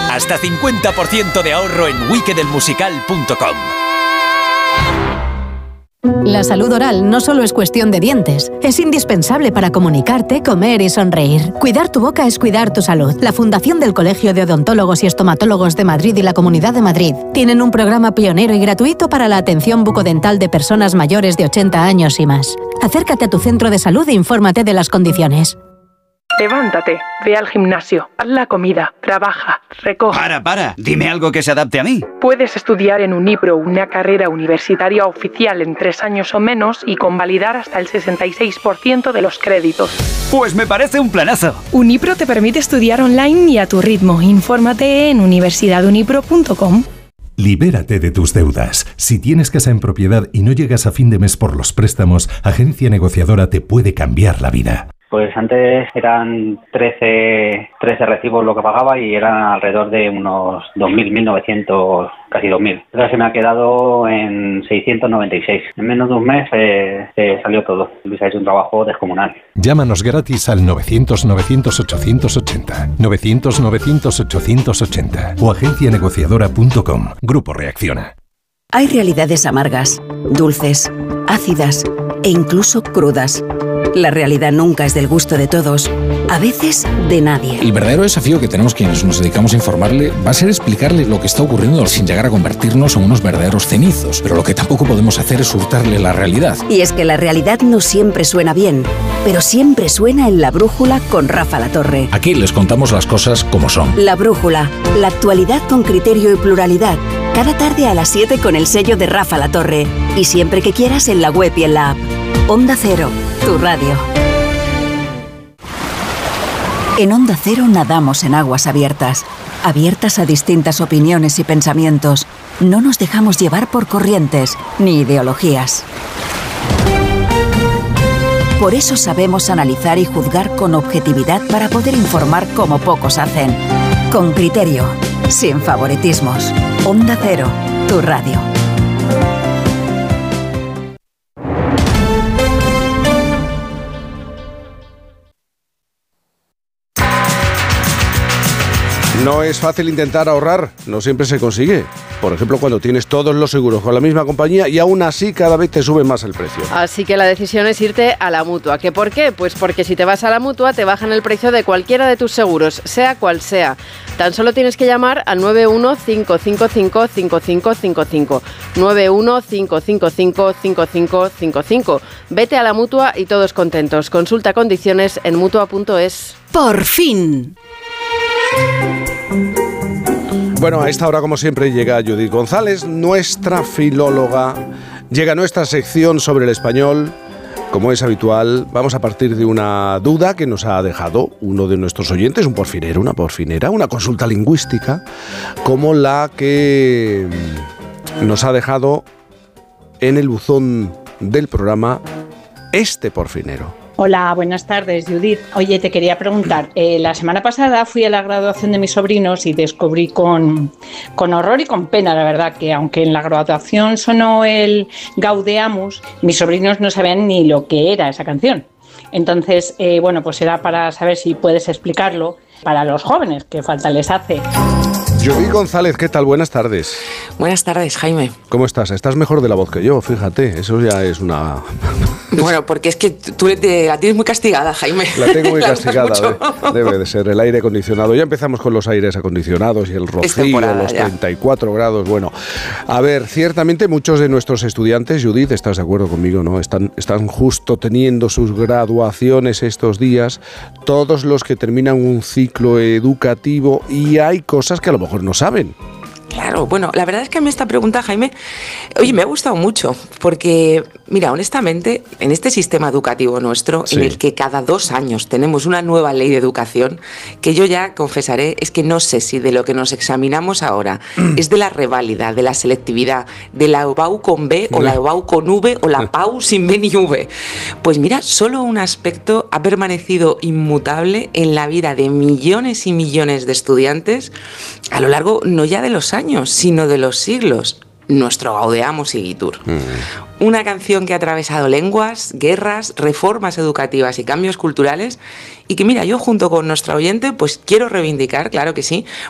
Hasta 50% de ahorro en wickedelmusical.com. La salud oral no solo es cuestión de dientes, es indispensable para comunicarte, comer y sonreír. Cuidar tu boca es cuidar tu salud. La Fundación del Colegio de Odontólogos y Estomatólogos de Madrid y la Comunidad de Madrid tienen un programa pionero y gratuito para la atención bucodental de personas mayores de 80 años y más. Acércate a tu centro de salud e infórmate de las condiciones. Levántate, ve al gimnasio, haz la comida, trabaja, recoge. Para, dime algo que se adapte a mí. Puedes estudiar en Unipro una carrera universitaria oficial en 3 años o menos y convalidar hasta el 66% de los créditos. Pues me parece un planazo. Unipro te permite estudiar online y a tu ritmo. Infórmate en universidadunipro.com. Libérate de tus deudas. Si tienes casa en propiedad y no llegas a fin de mes por los préstamos, Agencia Negociadora te puede cambiar la vida. Pues antes eran 13 recibos lo que pagaba y eran alrededor de unos 2.000, 1.900, casi 2.000. Ahora se me ha quedado en 696. En menos de un mes salió todo. Luis ha hecho un trabajo descomunal. Llámanos gratis al 900-900-880, 900-900-880 o agencianegociadora.com. Grupo Reacciona. Hay realidades amargas, dulces, ácidas e incluso crudas. La realidad nunca es del gusto de todos, a veces de nadie. El verdadero desafío que tenemos quienes nos dedicamos a informarle va a ser explicarle lo que está ocurriendo sin llegar a convertirnos en unos verdaderos cenizos. Pero lo que tampoco podemos hacer es hurtarle la realidad. Y es que la realidad no siempre suena bien, pero siempre suena en La Brújula con Rafa Latorre. Aquí les contamos las cosas como son. La Brújula, la actualidad con criterio y pluralidad. Cada tarde a las 7 con el sello de Rafa Latorre. Y siempre que quieras en la web y en la app. Onda Cero, tu radio. En Onda Cero nadamos en aguas abiertas. Abiertas a distintas opiniones y pensamientos. No nos dejamos llevar por corrientes ni ideologías. Por eso sabemos analizar y juzgar con objetividad para poder informar como pocos hacen. Con criterio, sin favoritismos. Onda Cero, tu radio. No es fácil intentar ahorrar, no siempre se consigue. Por ejemplo, cuando tienes todos los seguros con la misma compañía y aún así cada vez te sube más el precio. Así que la decisión es irte a la Mutua. ¿Qué por qué? Pues porque si te vas a la Mutua te bajan el precio de cualquiera de tus seguros, sea cual sea. Tan solo tienes que llamar al 915555555. 915555555. Vete a la Mutua y todos contentos. Consulta condiciones en mutua.es. ¡Por fin! Bueno, a esta hora, como siempre, llega Judith González, nuestra filóloga. Llega nuestra sección sobre el español. Como es habitual, vamos a partir de una duda que nos ha dejado uno de nuestros oyentes, un porfinero, una porfinera, una consulta lingüística, como la que nos ha dejado en el buzón del programa este porfinero. Hola, buenas tardes, Judith. Oye, te quería preguntar, la semana pasada fui a la graduación de mis sobrinos y descubrí con horror y con pena, la verdad, que aunque en la graduación sonó el Gaudeamus, mis sobrinos no sabían ni lo que era esa canción. Entonces, bueno, pues era para saber si puedes explicarlo para los jóvenes, que falta les hace. Judith González, ¿qué tal? Buenas tardes. Buenas tardes, Jaime. ¿Cómo estás? Estás mejor de la voz que yo, fíjate, eso ya es una... Bueno, porque es que tú la tienes muy castigada, Jaime. La tengo muy castigada, debe de ser el aire acondicionado. Ya empezamos con los aires acondicionados y el rocío, los 34 grados. Bueno, a ver, ciertamente muchos de nuestros estudiantes, Judith, ¿estás de acuerdo conmigo, no? Están justo teniendo sus graduaciones estos días, todos los que terminan un ciclo educativo, y hay cosas que a lo mejor no saben. Claro, bueno, la verdad es que a mí esta pregunta, Jaime, oye, me ha gustado mucho, porque, mira, honestamente, en este sistema educativo nuestro, sí, en el que cada 2 años tenemos una nueva ley de educación, que yo ya confesaré, es que no sé si de lo que nos examinamos ahora es de la reválida, de la selectividad, de la EBAU con B o la EBAU con V o la PAU sin B ni V. Pues mira, solo un aspecto ha permanecido inmutable en la vida de millones y millones de estudiantes a lo largo no ya de los años, sino de los siglos: nuestro Gaudeamus igitur. Una canción que ha atravesado lenguas, guerras, reformas educativas y cambios culturales, y que, mira, yo junto con nuestra oyente pues quiero reivindicar, claro que sí,